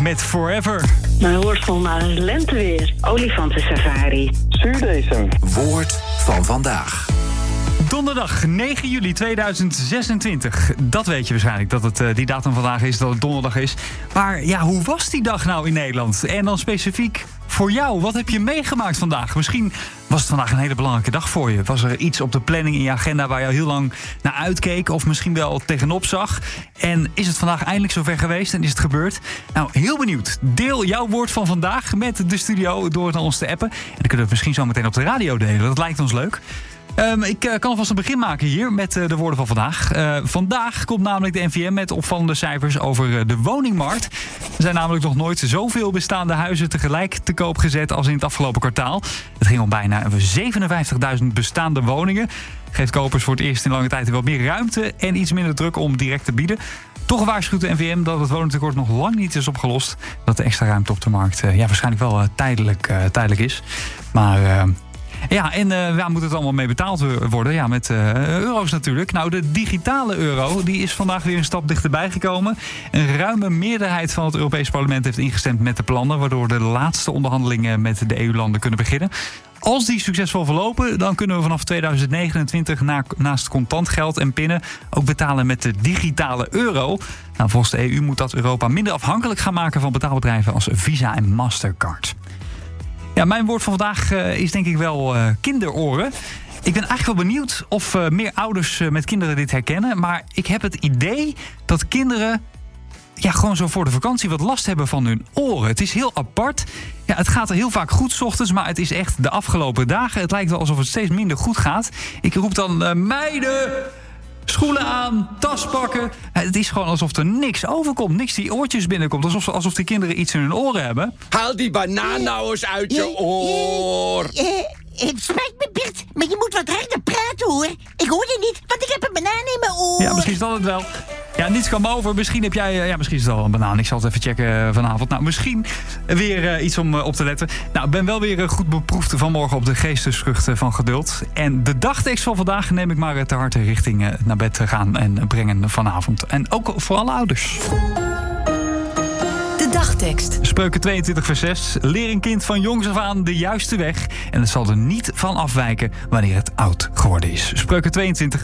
met Forever. Mijn woord naar is lenteweer. Olifantensafari. Zuurdesem. Woord van vandaag. Donderdag 9 juli 2026. Dat weet je waarschijnlijk, dat het die datum vandaag is, dat het donderdag is. Maar ja, hoe was die dag nou in Nederland? En dan specifiek voor jou, wat heb je meegemaakt vandaag? Misschien was het vandaag een hele belangrijke dag voor je. Was er iets op de planning in je agenda waar je al heel lang naar uitkeek of misschien wel tegenop zag? En is het vandaag eindelijk zover geweest en is het gebeurd? Nou, heel benieuwd. Deel jouw woord van vandaag met de studio door het naar ons te appen. En dan kunnen we het misschien zo meteen op de radio delen. Dat lijkt ons leuk. Ik kan alvast een begin maken hier met de woorden van vandaag. Vandaag komt namelijk de NVM met opvallende cijfers over de woningmarkt. Er zijn namelijk nog nooit zoveel bestaande huizen tegelijk te koop gezet als in het afgelopen kwartaal. Het ging om bijna 57.000 bestaande woningen. Geeft kopers voor het eerst in lange tijd wat meer ruimte en iets minder druk om direct te bieden. Toch waarschuwt de NVM dat het woningtekort nog lang niet is opgelost. Dat de extra ruimte op de markt waarschijnlijk wel tijdelijk is. Maar waar moet het allemaal mee betaald worden? Ja, met euro's natuurlijk. Nou, de digitale euro die is vandaag weer een stap dichterbij gekomen. Een ruime meerderheid van het Europees Parlement heeft ingestemd met de plannen, waardoor de laatste onderhandelingen met de EU-landen kunnen beginnen. Als die succesvol verlopen, dan kunnen we vanaf 2029 naast contant geld en pinnen ook betalen met de digitale euro. Nou, volgens de EU moet dat Europa minder afhankelijk gaan maken van betaalbedrijven als Visa en Mastercard. Ja, mijn woord van vandaag is denk ik wel kinderoren. Ik ben eigenlijk wel benieuwd of meer ouders met kinderen dit herkennen. Maar ik heb het idee dat kinderen gewoon zo voor de vakantie wat last hebben van hun oren. Het is heel apart. Ja, het gaat er heel vaak goed 's ochtends, maar het is echt de afgelopen dagen. Het lijkt wel alsof het steeds minder goed gaat. Ik roep dan meiden, schoenen aan, tas pakken. Het is gewoon alsof er niks overkomt. Niks die oortjes binnenkomt. Alsof die kinderen iets in hun oren hebben. Haal die banaan nou eens uit je oor. Het spijt me, Bert, maar je moet wat harder praten, hoor. Ik hoor je niet, want ik heb een banaan in mijn oor. Ja, misschien is dat het wel. Ja, niets kwam over. Misschien heb jij... misschien is het wel een banaan. Ik zal het even checken vanavond. Nou, misschien weer iets om op te letten. Nou, ik ben wel weer goed beproefd vanmorgen op de geestesvruchten van geduld. En de dagtekst van vandaag neem ik maar te harte richting naar bed gaan en brengen vanavond. En ook voor alle ouders. De dagtekst. Spreuken 22 vers 6. Leer een kind van jongs af aan de juiste weg. En het zal er niet van afwijken wanneer het oud geworden is. Spreuken 22